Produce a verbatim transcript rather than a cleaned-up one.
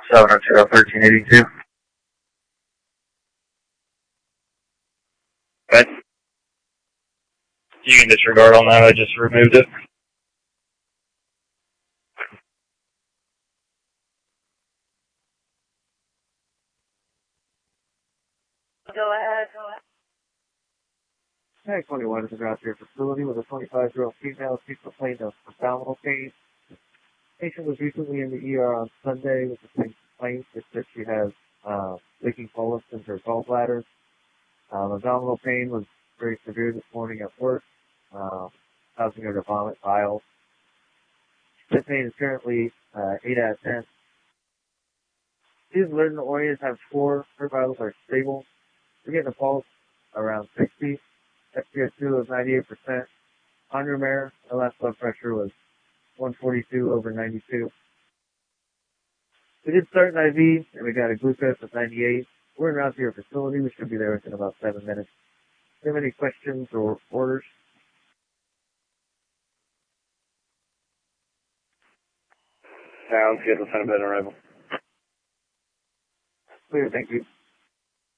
seven oh two, thirteen eighty-two. Okay. You can disregard on that, I just removed it. Go ahead, go ahead. Tag twenty-one is around your facility with a twenty-five-year-old female who complained of abdominal pain. Patient was recently in the E R on Sunday with the same complaint. It said she has uh, leaking polyps in her gallbladder. Um, abdominal pain was very severe this morning at work, uh, causing her to vomit bile. Spit pain is currently uh, eight out of ten. These alerted areas have four. Her vitals are stable. We're getting a pulse around sixty. S P S two was ninety-eight percent. On your mare, the last blood pressure was one forty-two over ninety-two. We did start an I V, and we got a glucose of ninety-eight. We're in route to your facility. We should be there within about seven minutes. Do you have any questions or orders? Sounds good. Let's send a bed on arrival. Clear, thank you.